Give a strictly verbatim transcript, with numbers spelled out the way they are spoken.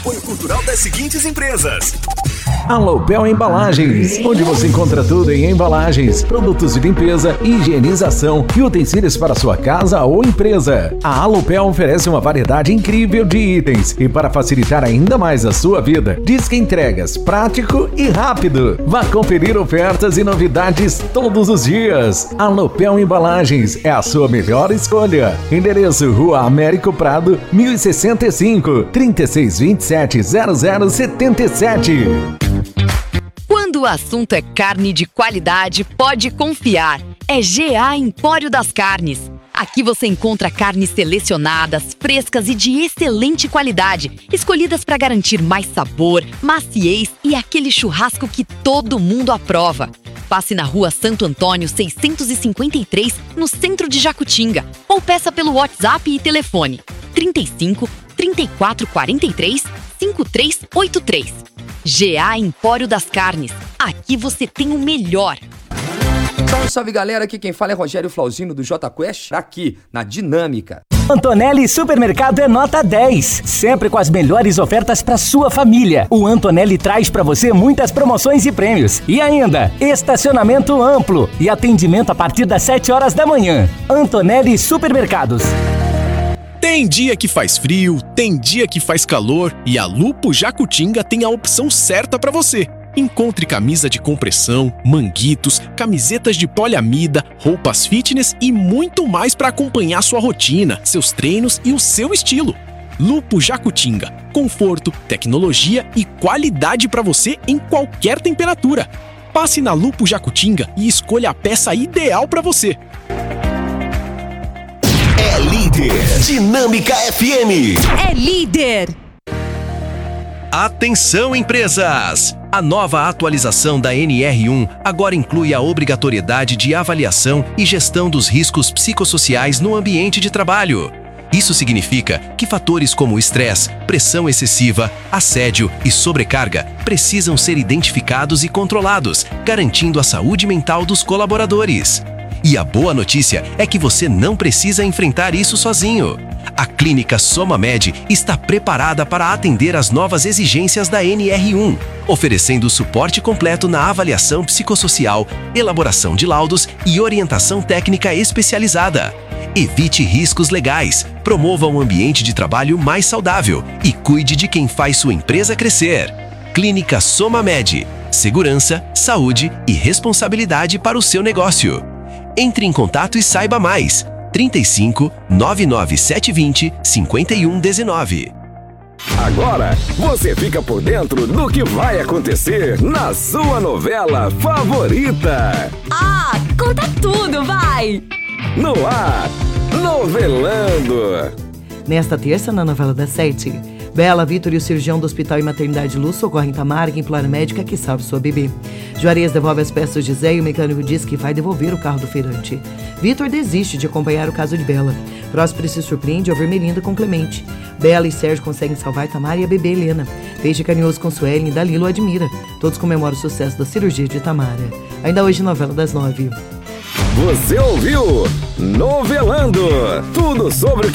apoio cultural das seguintes empresas: Alopel Embalagens, onde você encontra tudo em embalagens, produtos de limpeza, higienização e utensílios para sua casa ou empresa. A Alopel oferece uma variedade incrível de itens e, para facilitar ainda mais a sua vida, Disque Entregas, prático e rápido. Vá conferir ofertas e novidades todos os dias. Alopel Embalagens é a sua melhor escolha. Endereço: Rua Américo Prado, mil e sessenta e cinco, trinta e seis vinte e sete, zero zero setenta e sete. Quando o assunto é carne de qualidade, pode confiar. É G A Empório das Carnes. Aqui você encontra carnes selecionadas, frescas e de excelente qualidade, escolhidas para garantir mais sabor, maciez e aquele churrasco que todo mundo aprova. Passe na Rua Santo Antônio seiscentos e cinquenta e três, no centro de Jacutinga, ou peça pelo WhatsApp e telefone trinta e cinco, trinta e quatro quarenta e três, cinquenta e três oitenta e três. G A Empório das Carnes. Aqui você tem o melhor. Salve, salve galera, aqui quem fala é Rogério Flauzino do J Quest, aqui na Dinâmica. Antonelli Supermercado é nota dez, sempre com as melhores ofertas para sua família. O Antonelli traz para você muitas promoções e prêmios. E ainda, estacionamento amplo e atendimento a partir das sete horas da manhã. Antonelli Supermercados. Tem dia que faz frio, tem dia que faz calor e a Lupo Jacutinga tem a opção certa para você. Encontre camisa de compressão, manguitos, camisetas de poliamida, roupas fitness e muito mais para acompanhar sua rotina, seus treinos e o seu estilo. Lupo Jacutinga, conforto, tecnologia e qualidade para você em qualquer temperatura. Passe na Lupo Jacutinga e escolha a peça ideal para você. É líder. Dinâmica F M. É líder. Atenção, empresas! A nova atualização da N R um agora inclui a obrigatoriedade de avaliação e gestão dos riscos psicossociais no ambiente de trabalho. Isso significa que fatores como estresse, pressão excessiva, assédio e sobrecarga precisam ser identificados e controlados, garantindo a saúde mental dos colaboradores. E a boa notícia é que você não precisa enfrentar isso sozinho. A Clínica SomaMed está preparada para atender às novas exigências da N R um, oferecendo suporte completo na avaliação psicossocial, elaboração de laudos e orientação técnica especializada. Evite riscos legais, promova um ambiente de trabalho mais saudável e cuide de quem faz sua empresa crescer. Clínica SomaMed. Segurança, saúde e responsabilidade para o seu negócio. Entre em contato e saiba mais. trinta e cinco, nove nove sete vinte, cinquenta e um dezenove. Agora você fica por dentro do que vai acontecer na sua novela favorita. Ah, conta tudo, vai! No ar, Novelando. Nesta terça, na novela das sete, Bela, Vitor e o cirurgião do Hospital e Maternidade Luz socorrem Tamara, que implora a médica que salve sua bebê. Juarez devolve as peças de Zé e o mecânico diz que vai devolver o carro do feirante. Vitor desiste de acompanhar o caso de Bela. Próspero se surpreende ao ver Melinda com Clemente. Bela e Sérgio conseguem salvar Tamara e a bebê Helena. Peixe carinhoso com Suelen e Dalila o admira. Todos comemoram o sucesso da cirurgia de Tamara. Ainda hoje, novela das nove. Você ouviu Novelando. Tudo sobre o que